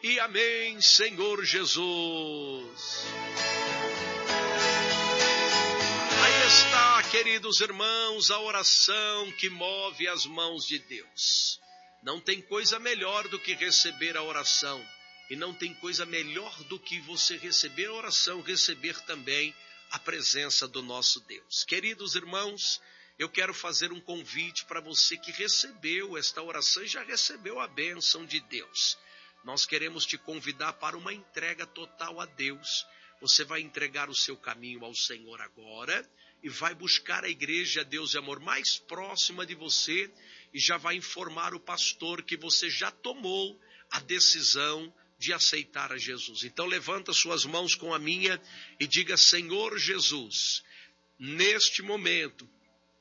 e amém, Senhor Jesus. Aí está, queridos irmãos, a oração que move as mãos de Deus. Não tem coisa melhor do que receber a oração. E não tem coisa melhor do que você receber a oração, receber também a presença do nosso Deus. Queridos irmãos, eu quero fazer um convite para você que recebeu esta oração e já recebeu a bênção de Deus. Nós queremos te convidar para uma entrega total a Deus. Você vai entregar o seu caminho ao Senhor agora e vai buscar a igreja Deus e Amor mais próxima de você e já vai informar o pastor que você já tomou a decisão de aceitar a Jesus. Então levanta suas mãos com a minha e diga: Senhor Jesus, neste momento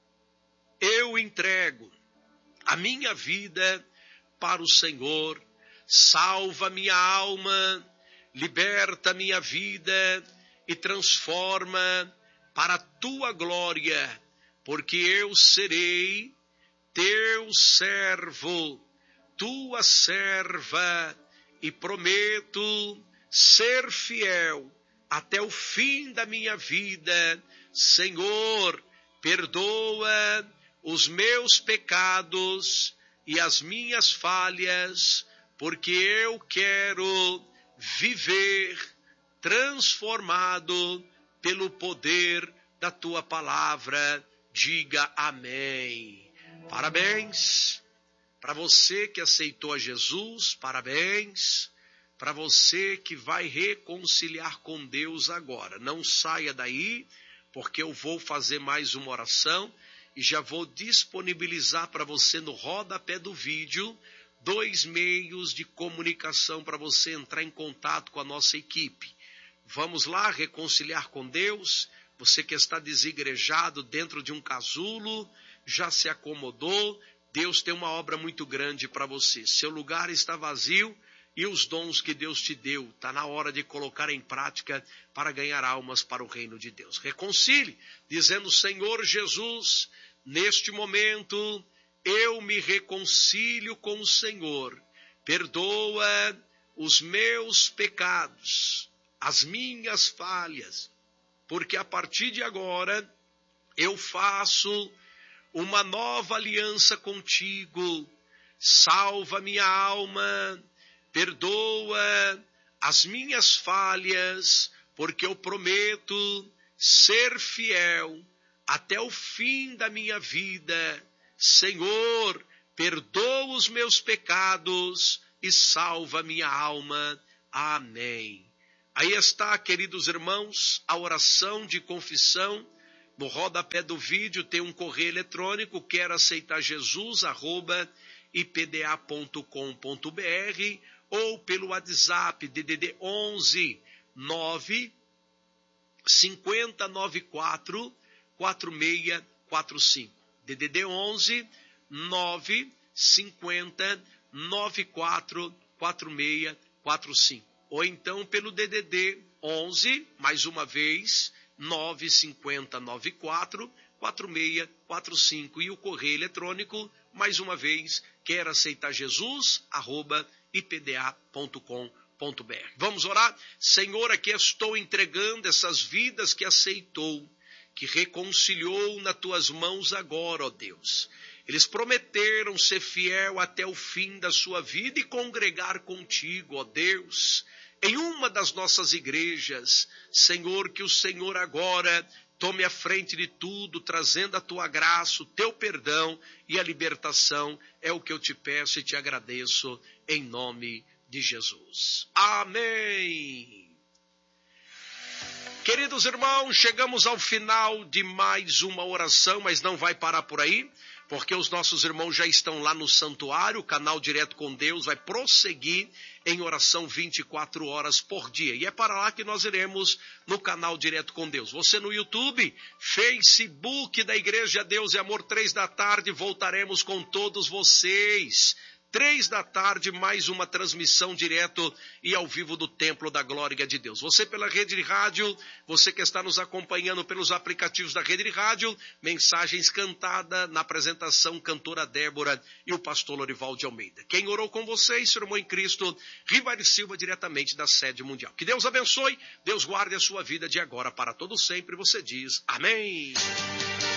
eu entrego a minha vida para o Senhor. Salva minha alma, liberta minha vida e transforma para a tua glória, porque eu serei teu servo, tua serva, e prometo ser fiel até o fim da minha vida. Senhor, perdoa os meus pecados e as minhas falhas, porque eu quero viver transformado pelo poder da tua palavra. Diga amém. Parabéns. Para você que aceitou a Jesus, parabéns. Para você que vai reconciliar com Deus agora. Não saia daí, porque eu vou fazer mais uma oração e já vou disponibilizar para você no rodapé do vídeo 2 meios de comunicação para você entrar em contato com a nossa equipe. Vamos lá reconciliar com Deus. Você que está desigrejado dentro de um casulo, já se acomodou, Deus tem uma obra muito grande para você. Seu lugar está vazio e os dons que Deus te deu, está na hora de colocar em prática para ganhar almas para o reino de Deus. Reconcilie, dizendo: Senhor Jesus, neste momento eu me reconcilio com o Senhor. Perdoa os meus pecados, as minhas falhas, porque a partir de agora eu faço uma nova aliança contigo. Salva minha alma, perdoa as minhas falhas, porque eu prometo ser fiel até o fim da minha vida. Senhor, perdoa os meus pecados e salva minha alma. Amém. Aí está, queridos irmãos, a oração de confissão. No rodapé do vídeo tem um correio eletrônico, quero aceitar Jesus, @ipda.com.br, ou pelo WhatsApp, DDD 11 9 5094 4645. DDD 11 9 5094 4645. Ou então pelo DDD 11, mais uma vez, 95094 4645, e o correio eletrônico, mais uma vez, quer aceitar Jesus, @ipda.com.br. Vamos orar? Senhor, aqui estou entregando essas vidas que aceitou, que reconciliou nas tuas mãos agora, ó Deus. Eles prometeram ser fiel até o fim da sua vida e congregar contigo, ó Deus, em uma das nossas igrejas. Senhor, que o Senhor agora tome a frente de tudo, trazendo a tua graça, o teu perdão e a libertação. É o que eu te peço e te agradeço, em nome de Jesus. Amém. Queridos irmãos, chegamos ao final de mais uma oração, mas não vai parar por aí, porque os nossos irmãos já estão lá no santuário. O canal Direto com Deus vai prosseguir em oração 24 horas por dia. E é para lá que nós iremos no canal Direto com Deus. Você no YouTube, Facebook da Igreja Deus e Amor, 3 da tarde, voltaremos com todos vocês. 3 da tarde, mais uma transmissão direto e ao vivo do Templo da Glória de Deus. Você pela Rede de Rádio, você que está nos acompanhando pelos aplicativos da Rede de Rádio, mensagens cantadas na apresentação, cantora Débora e o pastor Lorival de Almeida. Quem orou com vocês, seu irmão em Cristo, Rivair Silva, diretamente da sede mundial. Que Deus abençoe, Deus guarde a sua vida de agora para todo sempre. Você diz amém.